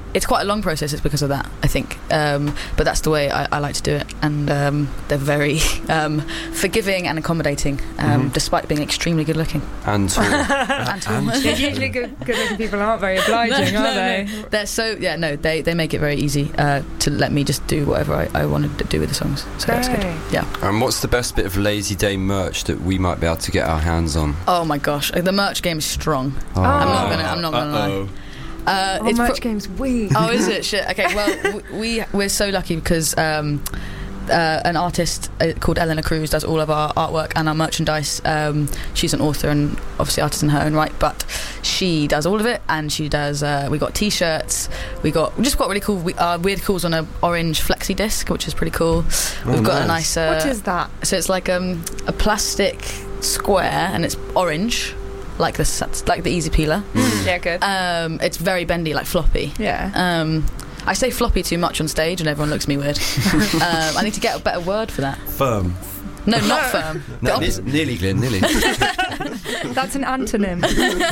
it's quite a long process. It's because of that, I think. But that's the way I like to do it, and they're very forgiving and accommodating, despite being extremely good looking. And tall. Usually good-looking people aren't very obliging, are they? They're so they make it very easy to let me just do whatever I wanted to do with the songs. So that's good. Yeah. And what's the best bit of Lazy Day merch that we might be able to get our hands on? Oh my gosh, the merch game is strong. I'm not gonna lie. It's merch game's weak. Oh, is it? Shit. Okay, well, we're so lucky because an artist called Eleanor Cruz does all of our artwork and our merchandise. She's an author and obviously artist in her own right, but she does all of it, and she does. We got T-shirts. We just got really cool weird calls on a orange flexi disc, which is pretty cool. We've got a nice. What is that? So it's like a plastic square, and it's orange. Like the Easy Peeler. Yeah, good. It's very bendy, like floppy. Yeah. I say floppy too much on stage, and everyone looks at me weird. I need to get a better word for that. Firm. No, not firm. No, nearly, Glyn, nearly. That's an antonym.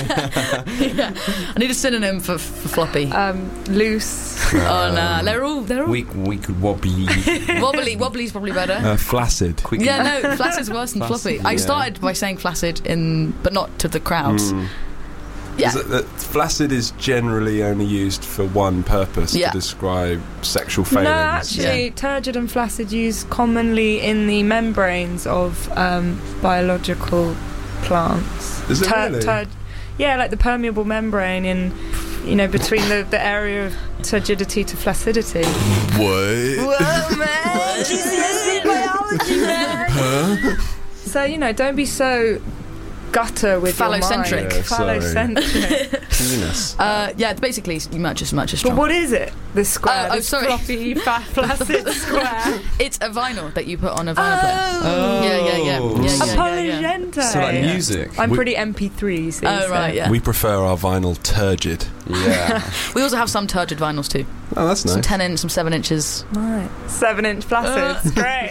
Yeah. I need a synonym for floppy. Loose. Oh no, they're all Weak, wobbly. Wobbly's probably better. Flaccid. Yeah, no, flaccid's worse than floppy. I started by saying flaccid but not to the crowds. Yeah. Flaccid is generally only used for one purpose, to describe sexual failings. No, actually, turgid and flaccid used commonly in the membranes of biological plants. Is it really? Yeah, like the permeable membrane in, between the area of turgidity to flaccidity. What? Whoa, man! GCSE biology, man! Huh? So, don't be so gutter with phallocentric. Your mind. Phallocentric. Penis. Basically, much is strong. But what is it? The square. Sorry. Floppy, flaccid square. It's a vinyl that you put on a vinyl player. Yeah. Apologente. So like music. I'm pretty MP3, see. Oh, right, yeah. We prefer our vinyl turgid. Yeah. We also have some turgid vinyls too. Oh, that's nice. Some 10-inch, some 7-inches. Right. 7-inch flacids. Great.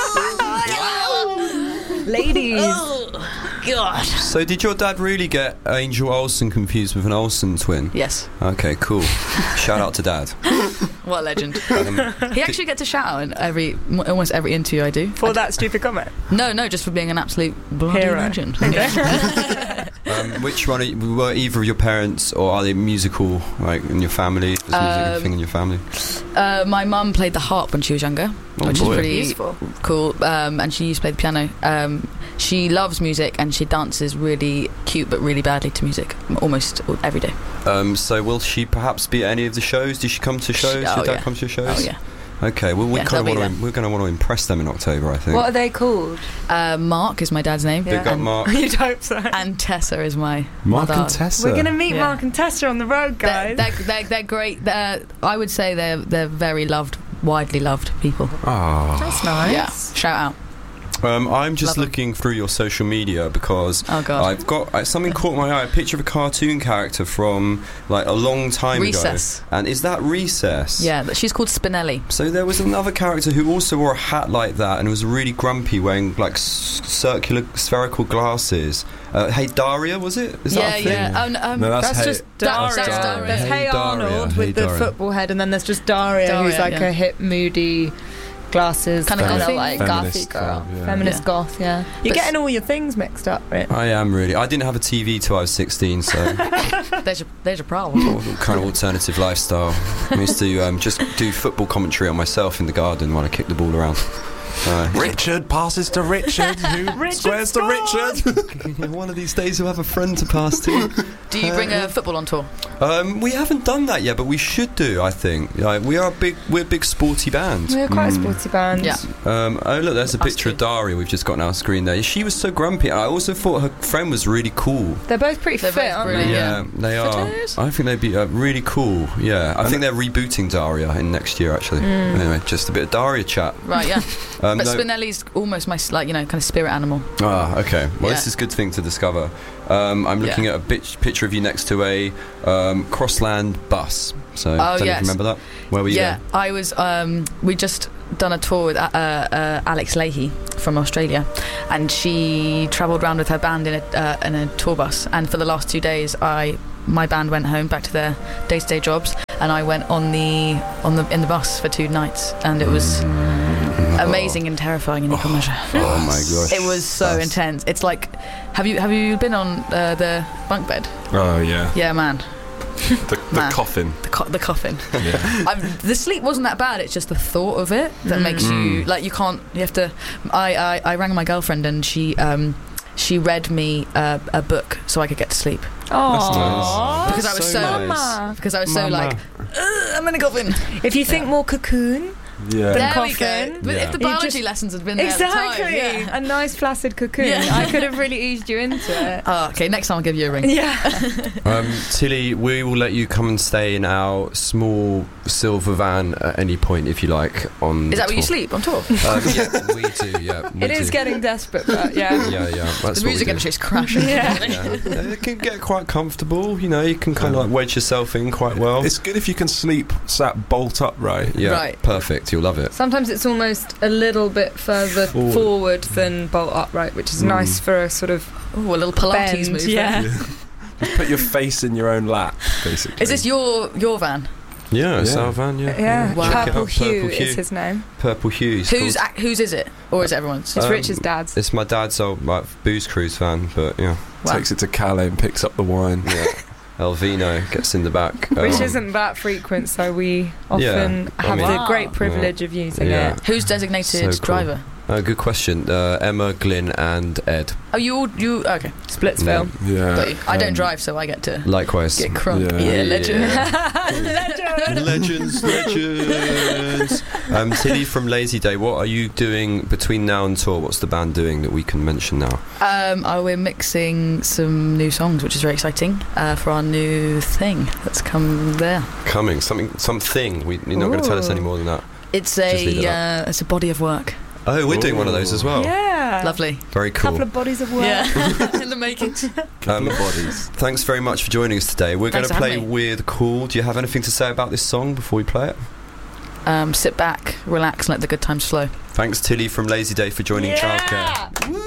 Ladies. Oh, God. So did your dad really get Angel Olsen confused with an Olsen twin? Yes. Okay, cool. Shout out to Dad. What a legend. He actually gets a shout out in almost every interview I do. For that stupid comment? No, just for being an absolute bloody hero. Legend. Which one were either of your parents, or are they musical, like in your family? Is music a thing in your family? My mum played the harp when she was younger, which is pretty useful. Cool. And she used to play the piano. She loves music, and she dances really cute but really badly to music almost every day. So will she perhaps be at any of the shows? Does she come to shows? Your dad come to your shows? Oh yeah. Okay, well we're going to want to impress them in October, I think. What are they called? Mark is my dad's name. Big up Mark. You'd hope so. And Tessa is my Mark mother. and Tessa. We're going to meet Mark and Tessa on the road, guys. They're great. I would say they're very loved, widely loved people. Oh, that's nice. Yeah, shout out. I'm just looking through your social media because I've got something caught my eye. A picture of a cartoon character from like a long time Recess. ago. And is that Recess? Yeah, she's called Spinelli. So there was another character who also wore a hat like that and was really grumpy, wearing like circular spherical glasses. Hey Daria, was it? Is that a thing? Yeah. No, that's just Daria. Daria. There's Hey Arnold with the football head, and then there's just Daria who's like a hip, moody, glasses, kind of gothy girl, feminist goth. Yeah, you're getting all your things mixed up, right? I am really. I didn't have a TV till I was 16, so there's your problem. Kind of alternative lifestyle. I used to just do football commentary on myself in the garden while I kicked the ball around. Richard passes to Richard, who squares to Richard. One of these days you'll have a friend to pass to. Do you bring a football on tour? We haven't done that yet, but we should do, I think. We're a big sporty band. We're quite a sporty band. Yeah. Oh look, there's a picture of Daria we've just got on our screen there. She was so grumpy. I also thought her friend was really cool. They're both pretty fit, aren't they? Yeah, they are. I think they'd be really cool. Yeah, I think they're rebooting Daria in next year, actually. Anyway, just a bit of Daria chat. Right, yeah. But Spinelli's almost my kind of spirit animal. Ah, okay. Well, this is a good thing to discover. I'm looking at a picture of you next to a Crossland bus. So, don't you remember that? Where were you? Yeah, I was. We just done a tour with Alex Leahy from Australia, and she travelled around with her band in a tour bus. And for the last 2 days, my band went home back to their day-to-day jobs, and I went in the bus for 2 nights, and it was amazing and terrifying in equal measure. Oh my gosh! It was so intense. It's like, have you been on the bunk bed? Oh yeah. Yeah, man. The coffin. The coffin. Yeah. The sleep wasn't that bad. It's just the thought of it that makes you like you can't. You have to. I rang my girlfriend and she read me a book so I could get to sleep. Oh, because I was so like I'm in a coffin. If you think more Cocoon. Yeah. There coffin. We go. But if the biology lessons had been there exactly at the time, a nice flaccid cocoon, I could have really eased you into it. Oh, okay, next time I'll give you a ring. Yeah. Tilly, we will let you come and stay in our small silver van at any point if you like. Is that where you sleep on tour? Yeah, we do. Yeah, it is getting desperate, but yeah. Yeah. That's the music industry is crashing. It can get quite comfortable. You know, you can kind of like wedge yourself in quite well. It's good if you can sleep sat bolt upright. Yeah, right. Perfect. You'll love it. Sometimes it's almost a little bit further forward than bolt upright, which is nice for a sort of a little Pilates move. Yeah. Just put your face in your own lap, basically. Is this your van? Yeah, it's our van. Yeah. Wow. Purple Hue is his name. Purple Hue. Whose is it, or is it everyone's? It's Rich's dad's. It's my dad's old booze cruise van, but yeah. Wow. Takes it to Calais and picks up the wine. Yeah. El Vino gets in the back. Which isn't that frequent, so we often have the great privilege of using it. Who's designated driver? Good question. Emma, Glyn, and Ed. Oh, you okay? Splitsville. Yeah. I don't drive, so I get to likewise get crunk. Yeah, legend. Legends. Tilly from Lazy Day, what are you doing between now and tour? What's the band doing that we can mention now? We're mixing some new songs, which is very exciting for our new thing that's come there. Something. You're not going to tell us any more than that. It's a body of work. Oh, we're doing one of those as well. Yeah. Lovely. Very cool. Couple of bodies of work. Yeah. In the making. Couple of bodies. Thanks very much for joining us today. We're going to play Weird Cool. Do you have anything to say about this song before we play it? Sit back, relax, and let the good times flow. Thanks, Tilly from Lazy Day, for joining Childcare. Woo!